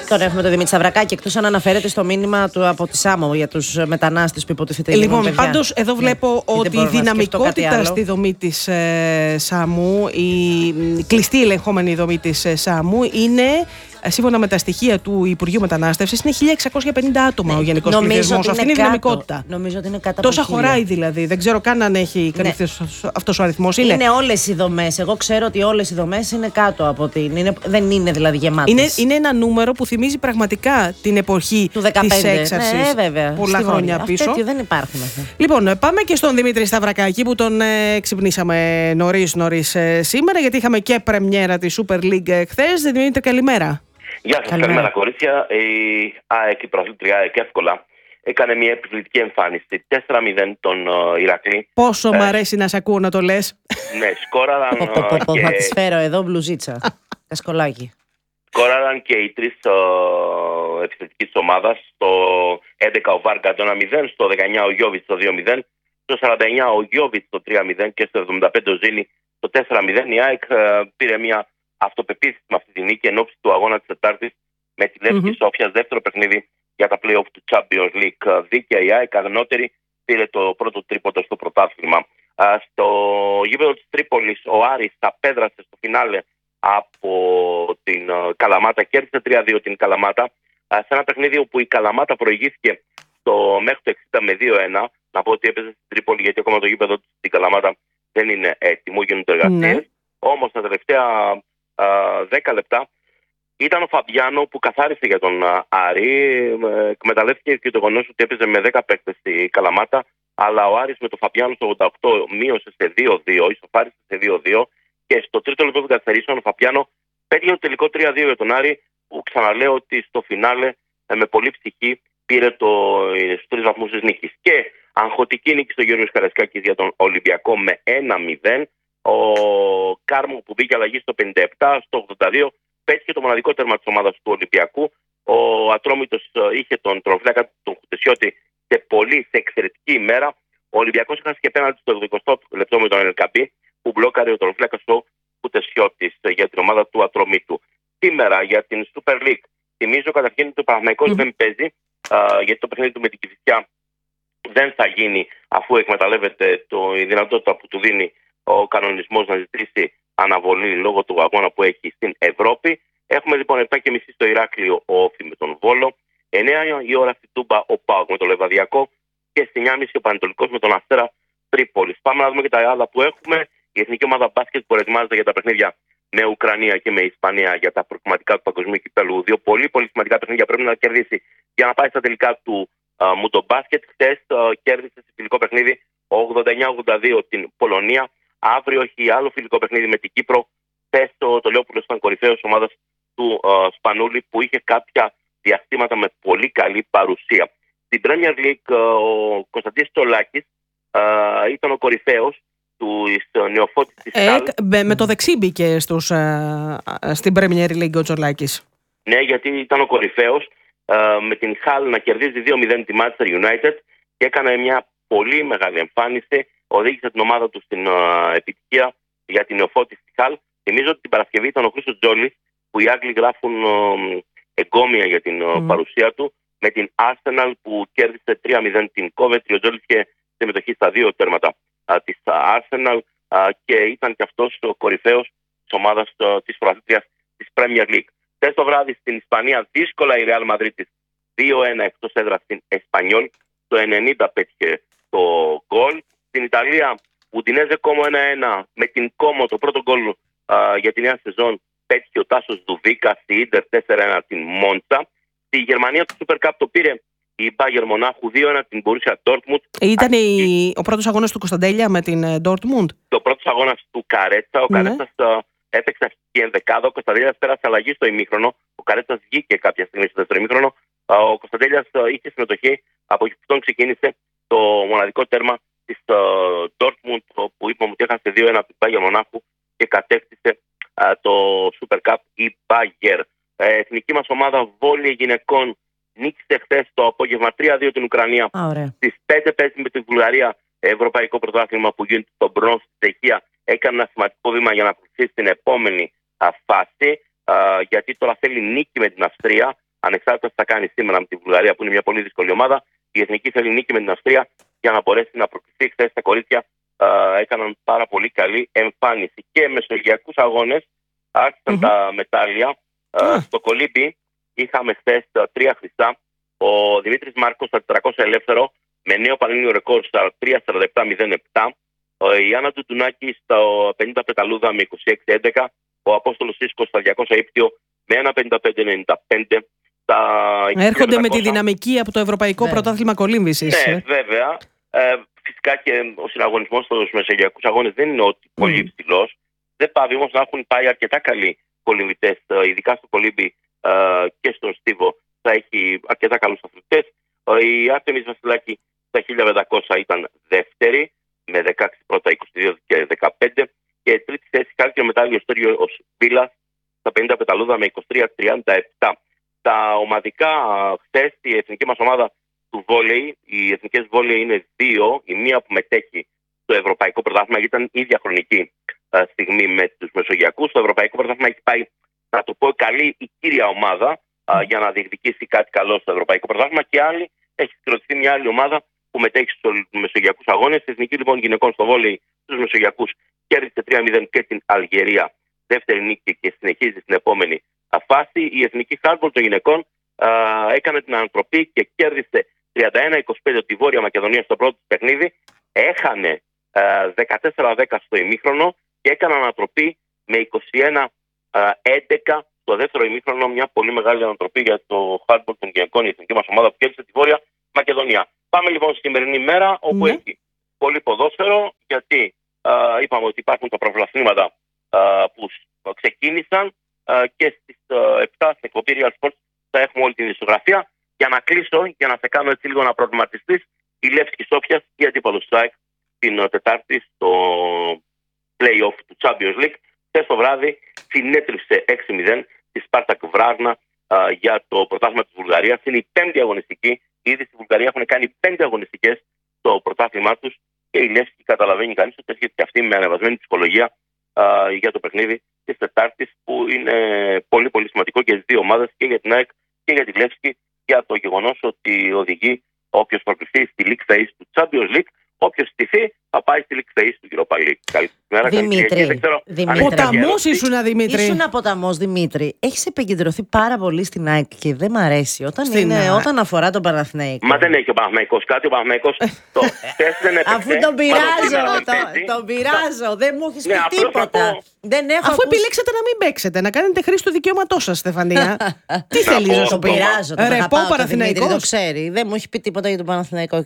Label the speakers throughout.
Speaker 1: Τον έχουμε τον Δημήτρη Σταυρακάκη, εκτός αν αναφέρεται στο μήνυμα του από τη Σάμο για τους μετανάστες που υποτίθεται.
Speaker 2: Λοιπόν, πάντως εδώ βλέπω ότι η δυναμικότητα στη δομή της Σάμου, η κλειστή ελεγχόμενη δομή της Σάμου είναι, σύμφωνα με τα στοιχεία του Υπουργείου Μετανάστευσης, είναι 1.650 άτομα ο γενικός πληθυσμός. Αυτή είναι η δυναμικότητα.
Speaker 1: Νομίζω ότι είναι κάτω.
Speaker 2: Τόσα χωράει δηλαδή. Δεν ξέρω καν αν έχει καλυφθεί αυτός ο αριθμός.
Speaker 1: Είναι όλες οι δομές. Εγώ ξέρω ότι όλες οι δομές είναι κάτω από την. Δεν είναι δηλαδή γεμάτες.
Speaker 2: Είναι ένα νούμερο που θυμίζει πραγματικά την εποχή της έξαρσης.
Speaker 1: Βέβαια.
Speaker 2: Πολλά χρόνια πίσω.
Speaker 1: Τέτοιο δεν υπάρχουν αυτά.
Speaker 2: Λοιπόν, πάμε και στον Δημήτρη Σταυρακάκη που τον ξυπνήσαμε νωρίς σήμερα, γιατί είχαμε και πρεμιέρα τη Super League χθες. Δημήτρη, καλημέρα.
Speaker 3: Γεια σας, καλημέρα κορίτσια. Η ΑΕΚ, η πρωταθλήτρια ΑΕΚ, εύκολα έκανε μια επιβλητική εμφάνιση. 4-0 τον Ηρακλή.
Speaker 2: Πόσο μ' αρέσει να σ' ακούω να το λες.
Speaker 3: Ναι, σκόραραν.
Speaker 1: Θα τις φέρω εδώ μπλουζίτσα. Κασκολάκι.
Speaker 3: Σκόραραν και οι τρεις επιθετικής ομάδας. Στο 11 ο Βάρκα το 1-0, στο 19 ο Γιώβιτς το 2-0, στο 49 ο Γιώβιτς το 3-0 και στο 75 ο Ζήνη το 4-0. Η ΑΕΚ πήρε μια αυτοπεποίθηση με αυτή τη νίκη εν ώψη του αγώνα της Τετάρτης με τη Λεύκη Σόφιας, δεύτερο παιχνίδι για τα play-off του Champions League. Δίκαια η ΑΕΚ, αγνότερη, πήρε το πρώτο τρίποντο στο πρωτάθλημα. Στο γήπεδο της Τρίπολης ο Άρης απέδρασε στο φινάλε από την Καλαμάτα, κέρδισε 3-2 την Καλαμάτα σε ένα παιχνίδι όπου η Καλαμάτα προηγήθηκε μέχρι το 60 με 2-1. Να πω ότι έπαιζε στην Τρίπολη γιατί ακόμα το γήπεδο της στην Καλαμάτα δεν είναι έτοιμο, γίνονται εργασίες. Όμως τα τελευταία 10 λεπτά ήταν ο Φαμπιάνο που καθάρισε για τον Άρη. Εκμεταλλεύτηκε και το γεγονός ότι έπαιζε με 10 παίκτες στη Καλαμάτα, αλλά ο Άρης με τον Φαμπιάνο στο 88 μείωσε σε 2-2, ισοφάρισε σε 2-2 και στο τρίτο λεπτό των καθυστερήσεων ο Φαμπιάνο πέτυχε το τελικό 3-2 για τον Άρη, που ξαναλέω ότι στο φινάλε με πολύ ψυχή πήρε στους 3 βαθμούς της νίκης. Και αγχωτική νίκη στο Γιώργος Καραϊσκάκης για τον Ολυμπιακό με 1-0. Ο Κάρμο που μπήκε αλλαγή στο 57, στο 82 πέτυχε το μοναδικό τέρμα της ομάδας του Ολυμπιακού. Ο Ατρόμητος είχε τον τροφλάκα τον Χουτεσιώτη σε εξαιρετική ημέρα. Ο Ολυμπιακός έχασε και πέναλτι στο 20 λεπτό με τον Ελκαμπή που μπλόκαρε ο τροφλάκας ο Χουτεσιώτης για την ομάδα του Ατρόμητου. Σήμερα για την Super League θυμίζω καταρχήν ότι ο Παναθηναϊκός δεν παίζει γιατί το παιχνίδι του με την Κηφισιά δεν θα γίνει αφού εκμεταλλεύεται η δυνατότητα που του δίνει ο κανονισμός να ζητήσει αναβολή λόγω του αγώνα που έχει στην Ευρώπη. Έχουμε λοιπόν 7.30 στο Ηράκλειο ο Όφη με τον Βόλο, 9 η ώρα στη Τούμπα ο ΠΑΟΚ με τον Λεβαδιακό και στη 9.30 ο Πανετολικός με τον Αστέρα Τρίπολης. Πάμε να δούμε και τα άλλα που έχουμε. Η Εθνική Ομάδα Μπάσκετ που ετοιμάζεται για τα παιχνίδια με Ουκρανία και με Ισπανία για τα προκριματικά του Παγκοσμίου Κυπέλλου. Δύο πολύ σημαντικά παιχνίδια πρέπει να κερδίσει για να πάει στα τελικά του Μουντομπάσκετ. Χθες κέρδισε σε φιλικό παιχνίδι 89-82 την Πολωνία. Αύριο έχει άλλο φιλικό παιχνίδι με την Κύπρο. Χθες το Λεόπουλος ήταν κορυφαίος ομάδας του Σπανούλη που είχε κάποια διαστήματα με πολύ καλή παρουσία. Στην Premier League ο Κωνσταντής Τσολάκης ήταν ο κορυφαίος του νεοφώτης της Χαλ.
Speaker 2: Με το δεξί μπήκε στην Premier League ο Τσολάκης.
Speaker 3: Ναι, γιατί ήταν ο κορυφαίος με την Χαλ να κερδίζει 2-0 τη Manchester United και έκανε μια πολύ μεγάλη εμφάνιση. Οδήγησε την ομάδα του στην επιτυχία για την νεοφώτη στη Χαλ. Θυμίζω ότι την Παρασκευή ήταν ο Χρήστος Τζόλης που οι Άγγλοι γράφουν εγκόμια για την παρουσία του με την Arsenal που κέρδισε 3-0 την Coventry. Ο Τζόλης είχε συμμετοχή στα 2 τέρματα της Arsenal και ήταν και αυτός ο κορυφαίος της ομάδας της πρωταθλήτριας της Premier League. Χθες το βράδυ στην Ισπανία δύσκολα η Real Madrid 2-1 εκτός έδρας στην Espanyol. Το 90 πέτυχε το γκολ. Στην Ιταλία Ουντινέζε Κόμο 1-1 με την Κόμο το πρώτο γκολ για τη νέα σεζόν πέτυχε ο Τάσος Δουβίκα στη Ίντερ 4-1 την Μόντσα. Στη Γερμανία το Super Cup το πήρε η Bayern Μονάχου 2-1 την Borussia Dortmund.
Speaker 2: Ήταν ο πρώτος αγώνας του Κωνσταντέλια με την Dortmund.
Speaker 3: Το πρώτος αγώνας του Καρέτσα. Ο Καρέτσας έπαιξε αρχική ενδεκάδα. Ο Κωνσταντέλιας πέρασε αλλαγή στο ημίχρονο. Ο Καρέτσας βγήκε κάποια στιγμή στο δεύτερο ημίχρονο. Ο Κωνσταντέλιας είχε συμμετοχή. Από αυτόν ξεκίνησε το μοναδικό τέρμα της Dortmund που είπαμε ότι έχασε 2-1 από την Bayern Μονάχου και κατέκτησε το Super Cup η Bayern. Εθνική μας ομάδα βόλεϊ γυναικών νίκησε χθες το απόγευμα 3-2 την Ουκρανία. Στις 5 παίζει με την Βουλγαρία ευρωπαϊκό πρωτάθλημα που γίνεται στο Μπρον στη Τσεχία. Έκανε ένα σημαντικό βήμα για να ακολουθήσει στην επόμενη φάση. Γιατί τώρα θέλει νίκη με την Αυστρία ανεξάρτητα τι θα κάνει σήμερα με τη Βουλγαρία, που είναι μια πολύ δύσκολη ομάδα. Η εθνική θέλει νίκη με την Αυστρία για να μπορέσει να προκριθεί. Χθες τα κορίτσια έκαναν πάρα πολύ καλή εμφάνιση. Και μεσογειακούς αγώνες άρχισαν τα μετάλλια. Στο κολύμπι είχαμε χθες 3 χρυσά. Ο Δημήτρης Μάρκος στα 400 ελεύθερο με νέο πανελλήνιο ρεκόρ στα 3.47.07. Η Άννα Τουτουνάκη στα 50 πεταλούδα με 26.11. Ο Απόστολος Σίσκος στα 200 ύπτιο με 1.55.95.
Speaker 2: Έρχονται με τη δυναμική από το Ευρωπαϊκό Πρωτάθλημα Κολύμβησης.
Speaker 3: Ναι, βέβαια. Φυσικά και ο συναγωνισμός στους μεσογειακούς αγώνες δεν είναι ότι πολύ υψηλός. Δεν πάβει όμως να έχουν πάει αρκετά καλοί κολυμβητές, ειδικά στο κολύμπι και στον στίβο. Θα έχει αρκετά καλούς αθλητές. Η Άρτεμις Βασιλάκη στα 1500 ήταν δεύτερη με 16 πρώτα, 22 και 15. Και τρίτη θέση χάρη και μετάλλιο Στέργιος Βίλας στα 50 πεταλούδα με 23-37. Τα ομαδικά χθες η εθνική μας ομάδα του βόλεϊ, οι εθνικές βόλεϊ είναι 2. Η μία που μετέχει στο Ευρωπαϊκό Πρωτάθλημα, γιατί ήταν ίδια χρονική στιγμή με τους Μεσογειακούς. Στο Ευρωπαϊκό Πρωτάθλημα έχει πάει, να το πω, καλή η κύρια ομάδα για να διεκδικήσει κάτι καλό στο Ευρωπαϊκό Πρωτάθλημα, και άλλη έχει συγκροτηθεί μια άλλη ομάδα που μετέχει στους Μεσογειακούς αγώνες. Η εθνική λοιπόν γυναικών στο βόλεϊ στους Μεσογειακούς κέρδισε 3-0 και την Αλγερία, δεύτερη νίκη, και συνεχίζει στην επόμενη φάση. Η εθνική χάντμπολ των γυναικών έκανε την ανατροπή και κέρδισε 31-25 τη Βόρεια Μακεδονία στο πρώτο παιχνίδι. Έχανε 14-10 στο ημίχρονο και έκανε ανατροπή με 21-11 στο δεύτερο ημίχρονο. Μια πολύ μεγάλη ανατροπή για το χάντμπολ των γυναικών, η εθνική μας ομάδα που κέρδισε τη Βόρεια Μακεδονία. Πάμε λοιπόν στη σημερινή μέρα, όπου έχει πολύ ποδόσφαιρο, γιατί είπαμε ότι υπάρχουν τα προπρωταθλήματα που ξεκίνησαν, και στις 7 στην εκπομπή Real Sports θα έχουμε όλη την ισογραφία. Για να κλείσω, για να σε κάνω έτσι λίγο να προβληματιστείς, η Λεύσκη Σόφιας, η αντίπαλος ΣΑΕΚ, την Τετάρτη στο play-off του Champions League. Χθες το βράδυ συνέτριψε 6-0 τη Σπάρτακ Βράγνα για το πρωτάθλημα της Βουλγαρίας. Είναι η 5η αγωνιστική. Ήδη στη Βουλγαρία έχουν κάνει 5 αγωνιστικές στο πρωτάθλημά τους, και η Λεύσκη, καταλαβαίνει κανείς ότι έρχεται και αυτή με ανεβασμένη ψυχολογία για το παιχνίδι της Τετάρτης, που είναι πολύ πολύ σημαντικό και τις δύο ομάδες, και για την ΑΕΚ και για τη Λεύσκη, για το γεγονός ότι οδηγεί όποιος προκριθεί στη League Phase του Champions League. Όποιος στηθεί θα πάει στη League Phase του Europa League. Καλημέρα,
Speaker 1: Δημήτρη.
Speaker 2: Ποταμός ήσουνα, Δημήτρη.
Speaker 1: Ήσουνα ποταμός, Δημήτρη. Έχεις επικεντρωθεί πάρα πολύ στην ΑΕΚ και δεν μ' αρέσει όταν αφορά τον Παναθηναϊκό.
Speaker 3: Μα δεν έχει ο Παναθηναϊκός κάτι. Ο Παναθηναϊκός δεν έπαιξε.
Speaker 1: Αφού τον πειράζω, τον πειράζω. Δεν μου έχεις πει τίποτα.
Speaker 2: Αφού επιλέξατε να μην παίξετε, να κάνετε χρήση του δικαιώματός σας, Στεφανία. Τι θέλεις να σου πει?
Speaker 1: Ρεπό Παναθηναϊκός. Το ξέρει. Δεν μου έχει πει τίποτα για τον Παναθηναϊκό.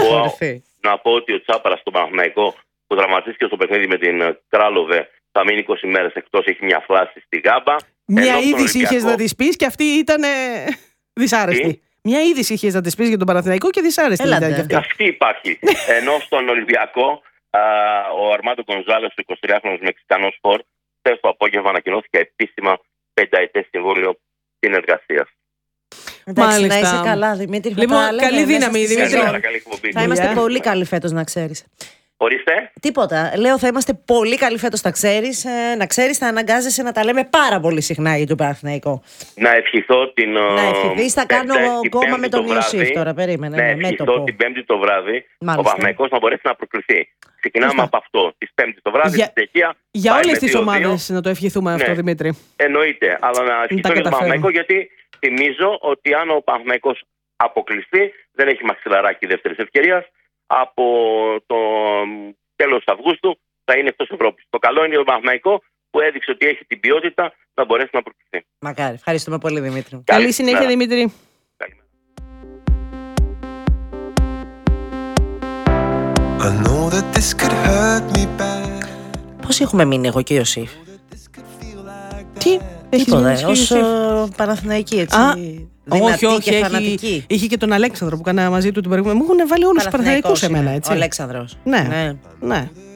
Speaker 3: Να πω ότι ο Τσάπαρας στον Παναθηναϊκό, που τραυματίστηκε στο παιχνίδι με την Κράλοβε, θα μείνει 20 μέρες εκτός. Έχει μια φλάση στη γάμπα.
Speaker 2: Μια είδηση είχες να της πεις και αυτή ήταν δυσάρεστη. Μια είδηση είχες να της πεις για τον Παναθηναϊκό και δυσάρεστη ήταν και αυτή.
Speaker 3: Αυτή υπάρχει. Ενώ στον Ολυμπιακό, ο Αρμάντο Γκονζάλες, ο 23χρονος Μεξικανός φορ, χθες το απόγευμα ανακοινώθηκε επίσημα 5ετές συμβόλαιο συνεργασίας.
Speaker 1: Εντάξει, να είσαι καλά, Δημήτρη.
Speaker 2: Λοιπόν, καλή δύναμη, Δημήτρη.
Speaker 1: Θα είμαστε πολύ καλοί φέτος, να ξέρεις.
Speaker 3: Ορίστε.
Speaker 1: Τίποτα. Λέω, θα είμαστε πολύ καλοί φέτος, να ξέρεις, θα αναγκάζεσαι να τα λέμε πάρα πολύ συχνά για τον Παναθηναϊκό.
Speaker 3: Να ευχηθώ την.
Speaker 1: Να ευχηθείς, θα κάνω κόμμα με τον Ιωσήφ τώρα. Περίμενε.
Speaker 3: Να ευχηθώ την Πέμπτη το βράδυ ο Παναθηναϊκός να μπορέσει να προκριθεί. Ξεκινάμε από αυτό. Τη Πέμπτη το βράδυ, στη συνέχεια.
Speaker 2: Για όλες τις ομάδες να το ευχηθούμε αυτό, Δημήτρη.
Speaker 3: Εννοείται. Αλλά να ευχηθώ για τον Παναθηναϊκό, γιατί θυμίζω ότι αν ο Παναθηναϊκός αποκλειστεί, δεν έχει μαξιλαράκι δεύτερης ευκαιρίας. Από το τέλος Αυγούστου θα είναι εκτός Ευρώπης. Το καλό είναι το Παναθηναϊκό, που έδειξε ότι έχει την ποιότητα να μπορέσει να προκριθεί.
Speaker 1: Μακάρι. Ευχαριστούμε πολύ, Δημήτρη.
Speaker 2: Καλή συνέχεια, Δημήτρη.
Speaker 1: Πώς έχουμε μείνει εγώ και ο Ιωσήφ?
Speaker 2: Τι?
Speaker 1: Τίποτα, ως Παναθηναϊκή, έτσι.
Speaker 2: Όχι, είχε και τον Αλέξανδρο που κάνα μαζί του την προηγούμενη. Μου έχουν βάλει όλους τους Παναθηναϊκούς εμένα, έτσι.
Speaker 1: Ο Αλέξανδρος.
Speaker 2: Ναι.